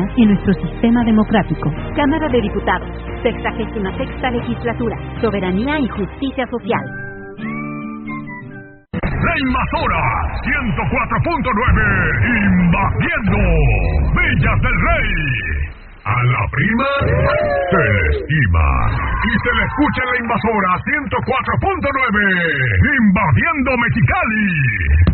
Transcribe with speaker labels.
Speaker 1: ciudadanía en nuestro sistema democrático. Cámara de Diputados, 66ª Legislatura, Soberanía y Justicia Social.
Speaker 2: La Invasora 104.9, invadiendo Villas del Rey. A la prima se le estima y se le escucha en La Invasora 104.9, invadiendo Mexicali.